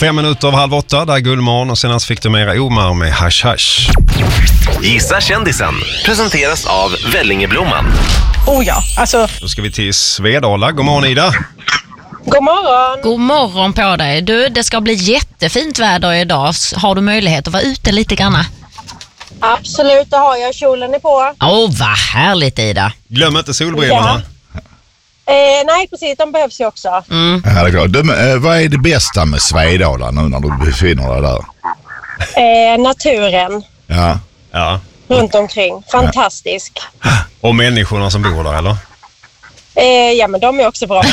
5 minuter av 7:30, där Gullmorgon, och senast fick du mera Omar med Hash Hash. Gissa kändisen presenteras av Vellingeblomman. Oh ja, alltså... Då ska vi till Svedala. God morgon, Ida. God morgon. God morgon på dig. Du, det ska bli jättefint väder idag. Har du möjlighet att vara ute lite grann? Absolut, det har jag. Kjolen är på. Vad härligt, Ida. Glöm inte solbrillorna. Nej, precis. De behövs ju också. Ja, det är klart. Vad är det bästa med Svedala nu när du befinner dig där? Naturen Ja. runt omkring. Fantastisk. Och människorna som bor där, eller? Ja, men de är också bra.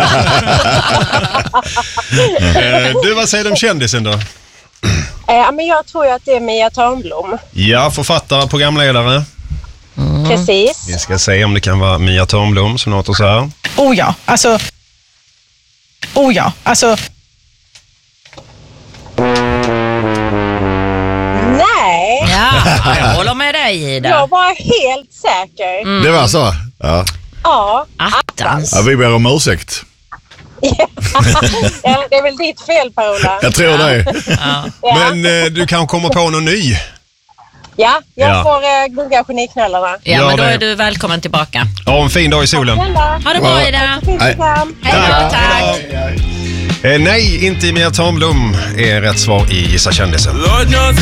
Du, vad säger du om kändisen då? Men jag tror ju att det är Mia Törnblom. Ja, författare, programledare. Precis. Vi ska se om det kan vara Mia Törnblom som låter så här. Oh ja, alltså... Nej, Ja, jag håller med dig, Ida. jag var helt säker. Det var så? Ja. Ja. Attans. Ja, vi ber om ursäkt. Ja, det är väl ditt fel, Per-Ola. Jag tror det. Ja, Men du kan komma på någon ny. ja jag Ja. får gunga geniknöllarna. Ja, Gör men då det. är du välkommen tillbaka. Ja, en fin dag i solen. Ha det bra, Ida. Nej. Hej då, tack. Nej, inte Mia Törnblom är rätt svar i Gissa kändisen.